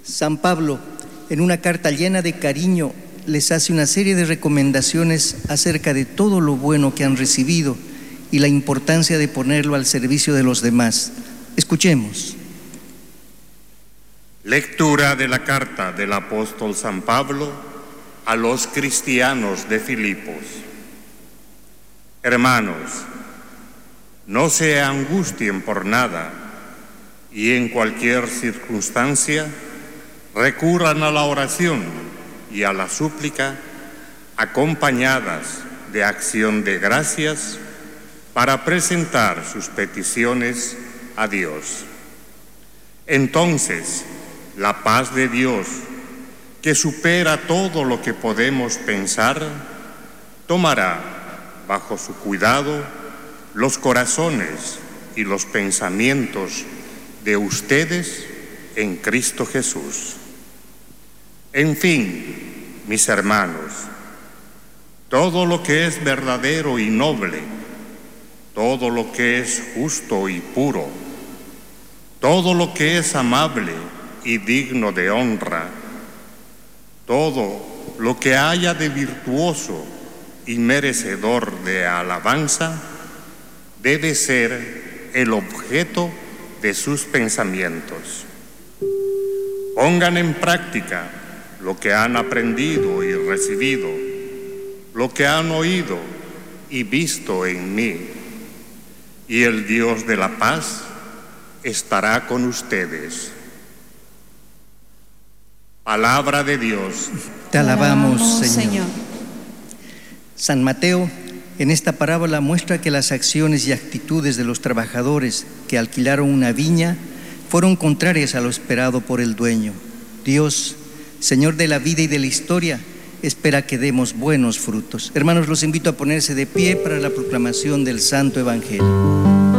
San Pablo, en una carta llena de cariño, les hace una serie de recomendaciones acerca de todo lo bueno que han recibido y la importancia de ponerlo al servicio de los demás. Escuchemos. Lectura de la carta del apóstol San Pablo a los cristianos de Filipos. Hermanos, no se angustien por nada y en cualquier circunstancia recurran a la oración y a la súplica acompañadas de acción de gracias para presentar sus peticiones a Dios. Entonces, la paz de Dios, que supera todo lo que podemos pensar, tomará bajo su cuidado los corazones y los pensamientos de ustedes en Cristo Jesús. En fin, mis hermanos, todo lo que es verdadero y noble, todo lo que es justo y puro, todo lo que es amable y digno de honra, todo lo que haya de virtuoso y merecedor de alabanza, debe ser el objeto de sus pensamientos. Pongan en práctica lo que han aprendido y recibido, lo que han oído y visto en mí, y el Dios de la paz estará con ustedes. Palabra de Dios. Te alabamos, Señor. San Mateo, en esta parábola, muestra que las acciones y actitudes de los trabajadores que alquilaron una viña fueron contrarias a lo esperado por el dueño. Dios, Señor de la vida y de la historia, espera que demos buenos frutos. Hermanos, los invito a ponerse de pie para la proclamación del Santo Evangelio.